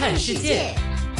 看世界。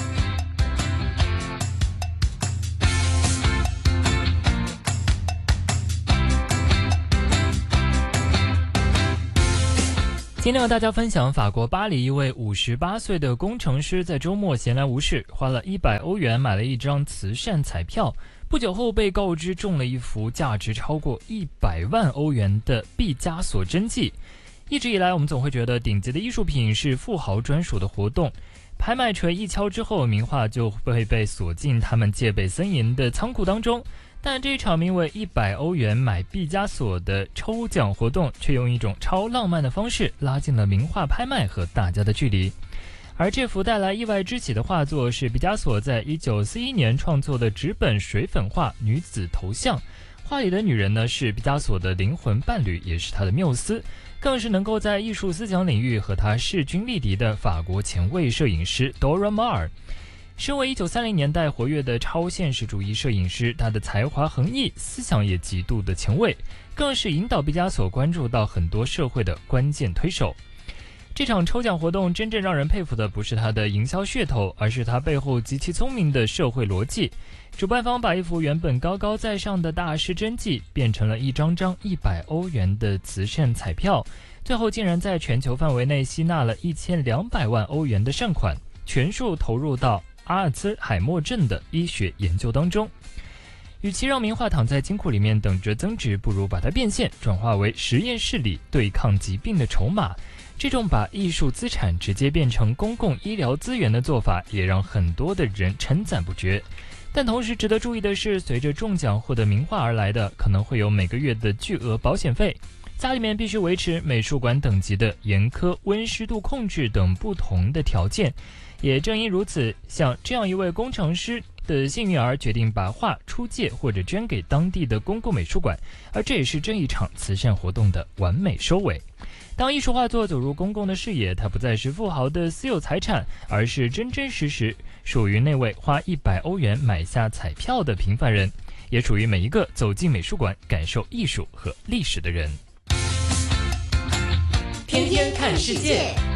今天和大家分享法国巴黎一位58岁的工程师在周末闲来无事，花了100欧元买了一张慈善彩票，不久后被告知中了一幅价值超过100万欧元的毕加索真迹。一直以来，我们总会觉得顶级的艺术品是富豪专属的活动，拍卖锤一敲之后，名画就会被锁进他们戒备森严的仓库当中。但这一场名为100欧元买毕加索的抽奖活动，却用一种超浪漫的方式拉近了名画拍卖和大家的距离。而这幅带来意外之喜的画作是毕加索在1941年创作的纸本水粉画《女子头像》。画里的女人呢，是毕加索的灵魂伴侣，也是他的缪斯，更是能够在艺术思想领域和他势均力敌的法国前卫摄影师 Dora Maar。身为1930年代活跃的超现实主义摄影师，他的才华横溢，思想也极度的前卫，更是引导毕加索关注到很多社会的关键推手。这场抽奖活动真正让人佩服的不是他的营销噱头，而是他背后极其聪明的社会逻辑。主办方把一幅原本高高在上的大师真迹变成了一张张100欧元的慈善彩票，最后竟然在全球范围内吸纳了1200万欧元的善款，全数投入到阿尔茨海默症的医学研究当中。与其让名画躺在金库里面等着增值，不如把它变现，转化为实验室里对抗疾病的筹码。这种把艺术资产直接变成公共医疗资源的做法，也让很多的人称赞不绝。但同时值得注意的是，随着中奖获得名画而来的，可能会有每个月的巨额保险费，家里面必须维持美术馆等级的严苛温湿度控制等不同的条件。也正因如此，像这样一位工程师的幸运儿决定把画出借或者捐给当地的公共美术馆，而这也是这一场慈善活动的完美收尾。当艺术画作走入公共的视野，它不再是富豪的私有财产，而是真真实实属于那位花100欧元买下彩票的平凡人，也属于每一个走进美术馆感受艺术和历史的人。 天天看世界。